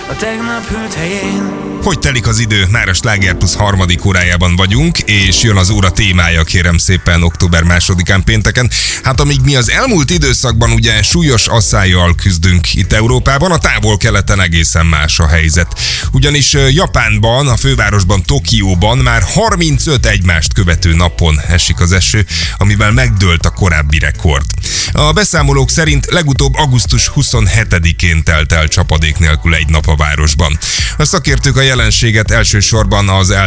a tegnap hűlt helyén. Hogy telik az idő? Már a Sláger Plus harmadik órájában vagyunk, és jön az óra témája, kérem szépen, október 2-án pénteken. Hát amíg mi az elmúlt időszakban ugye súlyos asszályjal küzdünk itt Európában, a távol-keleten egészen más a helyzet. Ugyanis Japánban, a fővárosban, Tokióban már 35 egymást követő napon esik az eső, amivel megdőlt a korábbi rekord. A beszámolók szerint legutóbb augusztus 27-én telt el csapadék nélkül egy nap a városban. A szakértők a jelenséget elsősorban az